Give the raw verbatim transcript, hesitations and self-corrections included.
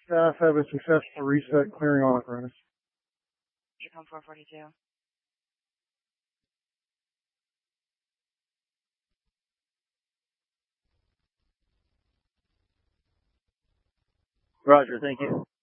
staff have a successful reset clearing on apparatus. Ecom four forty-two. Roger, thank you.